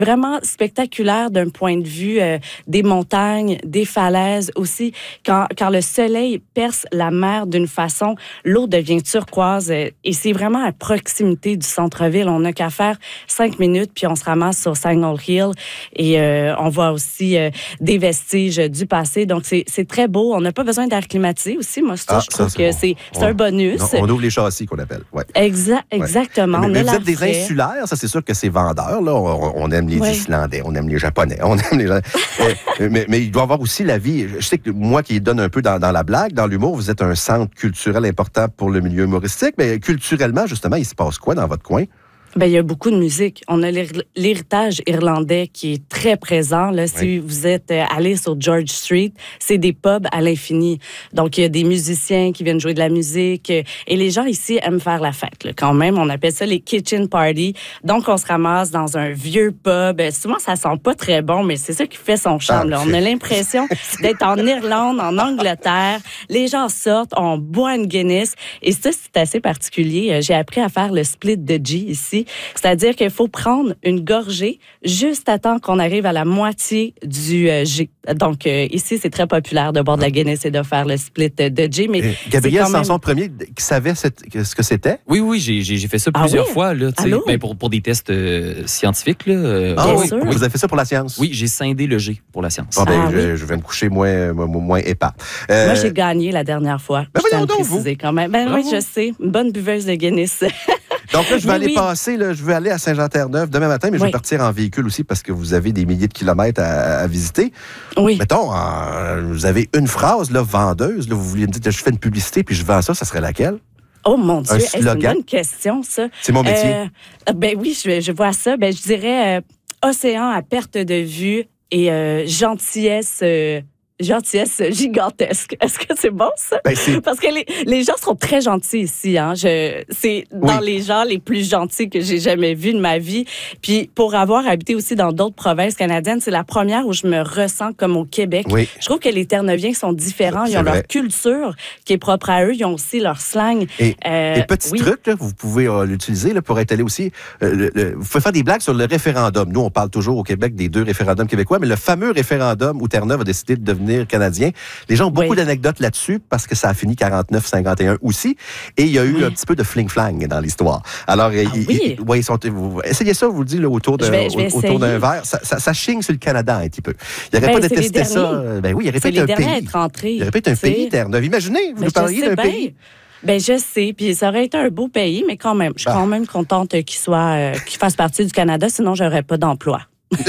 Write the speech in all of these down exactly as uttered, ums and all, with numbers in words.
vraiment spectaculaire d'un point de vue euh, des montagnes, des falaises aussi. Quand, quand le soleil perce la mer d'une façon, l'eau devient turquoise euh, et c'est vraiment à proximité du centre-ville. On n'a qu'à faire cinq minutes puis on se ramasse sur Signal Hill et euh, on voit aussi euh, des vestiges du passé. Donc, c'est, c'est très beau. On n'a pas besoin d'air climatisé aussi. Moi, ça, ah, je trouve ça, c'est que bon. c'est, c'est on, un bonus. Non, on ouvre les châssis qu'on appelle. Ouais. Exa- exactement. Ouais. Mais, mais on vous a êtes des frais. insulaires, ça c'est sûr que c'est vendeur. Là. On, on aime les ouais. Islandais, on aime les Japonais, on aime les... mais, mais, mais il doit y avoir aussi la vie. Je sais que moi qui donne un peu dans, dans la blague, dans l'humour, vous êtes un centre culturel important pour le milieu humoristique. Mais culturellement, justement, il se passe quoi dans votre coin? Ben, il y a beaucoup de musique. On a l'héritage irlandais qui est très présent. Là, si oui. vous êtes allé sur George Street, c'est des pubs à l'infini. Donc, il y a des musiciens qui viennent jouer de la musique. Et les gens ici aiment faire la fête. Là. Quand même, on appelle ça les kitchen parties. Donc, on se ramasse dans un vieux pub. Souvent, ça sent pas très bon, mais c'est ça qui fait son charme. Là. On a l'impression d'être en Irlande, en Angleterre. Les gens sortent, on boit une Guinness. Et ça, c'est assez particulier. J'ai appris à faire le split de G ici. C'est-à-dire qu'il faut prendre une gorgée juste à temps qu'on arrive à la moitié du euh, G. Donc, euh, ici, c'est très populaire de boire de la Guinness et de faire le split de G. Mais et Gabriel Sanson même... Premier, qui savait cette, ce que c'était? Oui, oui, j'ai, j'ai fait ça ah plusieurs oui? fois là, ben, pour, pour des tests euh, scientifiques. Là, euh, ah, oui, sûr. Oui. Vous avez fait ça pour la science? Oui, j'ai scindé le G pour la science. Ah, ben, ah, je, oui. je vais me coucher moins, moins, moins épais. Euh... Moi, j'ai gagné la dernière fois. Ben, je tiens à donc, préciser vous. quand même. Ben Bravo. oui, je sais. Une bonne buveuse de Guinness. Donc là, je vais oui, aller oui. passer, là, je vais aller à Saint-Jean-Terre-Neuve demain matin, mais je vais oui. partir en véhicule aussi parce que vous avez des milliers de kilomètres à, à visiter. Oui. Mettons, euh, vous avez une phrase, là, vendeuse, là, vous vouliez me dire, je fais une publicité puis je vends ça, ça serait laquelle? Oh mon Dieu, hey, c'est une slogan. bonne question, ça. C'est mon métier. Euh, ben oui, je, je vois ça. Ben, je dirais euh, océan à perte de vue et euh, gentillesse... Euh, gentillesse gigantesque. Est-ce que c'est bon, ça? Ben, c'est... Parce que les, les gens sont très gentils ici. Hein. Je, c'est dans oui. les gens les plus gentils que j'ai jamais vus de ma vie. Puis pour avoir habité aussi dans d'autres provinces canadiennes, c'est la première où je me ressens comme au Québec. Oui. Je trouve que les Terre-Neuviens sont différents. C'est Ils ont vrai. leur culture qui est propre à eux. Ils ont aussi leur slang. Et, euh, et petit oui. truc, là, vous pouvez euh, l'utiliser là, pour être allé aussi. Euh, le, le, vous pouvez faire des blagues sur le référendum. Nous, on parle toujours au Québec des deux référendums québécois, mais le fameux référendum où Terre-Neuve a décidé de devenir canadien. Les gens ont beaucoup oui. d'anecdotes là-dessus parce que ça a fini quarante-neuf cinquante et un aussi. Et il y a eu oui. un petit peu de fling-flang dans l'histoire. Alors, ah, ils, oui. ils, ouais, ils sont, vous, essayez ça, vous le dites, là, autour, de, je vais, je vais autour d'un verre. Ça, ça, ça chigne sur le Canada un petit peu. Il n'aurait ben, pas détesté ça. Ben oui, il aurait c'est pas été un pays. Être entrés, il aurait pas été un t'sais. pays, Terre-Neuve. Imaginez, vous ben, nous parliez d'un bien. pays. Ben je sais, puis ça aurait été un beau pays, mais quand même, je suis bah. quand même contente qu'il soit, euh, qu'il fasse partie du Canada, sinon j'aurais pas d'emploi.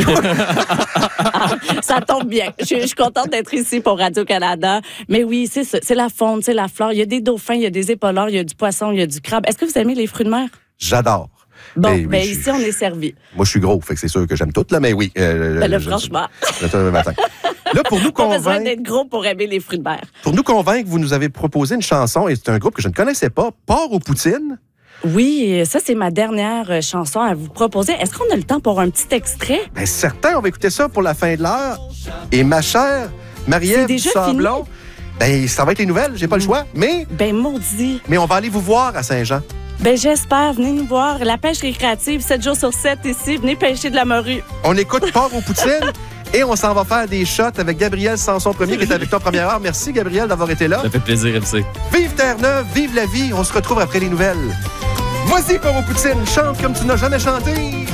ah, ça tombe bien. Je, je suis contente d'être ici pour Radio-Canada. Mais oui, c'est ça. C'est la faune, c'est la flore. Il y a des dauphins, il y a des épauleurs, il y a du poisson, il y a du crabe. Est-ce que vous aimez les fruits de mer? J'adore. Bon, mais, ben mais ici, je, on est servi. Moi, je suis gros, fait que c'est sûr que j'aime tout, là, mais oui. Euh, ben là, je, franchement. Je, je, matin. Là, pour nous Pas besoin convaincre... d'être gros pour aimer les fruits de mer. Pour nous convaincre, vous nous avez proposé une chanson, et c'est un groupe que je ne connaissais pas, Porc aux poutines. Oui, ça, c'est ma dernière chanson à vous proposer. Est-ce qu'on a le temps pour un petit extrait? Bien, certain, on va écouter ça pour la fin de l'heure. Et ma chère Marie-Ève Sablon, ben, ça va être les nouvelles, j'ai pas le choix, mais... Ben, maudit. Mais on va aller vous voir à Saint-Jean. Ben, j'espère. Venez nous voir. La pêche récréative, sept jours sur sept ici. Venez pêcher de la morue. On écoute Porc aux poutines et on s'en va faire des shots avec Gabriel Sanson Premier qui est avec toi en première heure. Merci, Gabriel, d'avoir été là. Ça fait plaisir, M C. Vive Terre-Neuve, vive la vie. On se retrouve après les nouvelles. Vas-y, Porc aux poutines, chante comme tu n'as jamais chanté.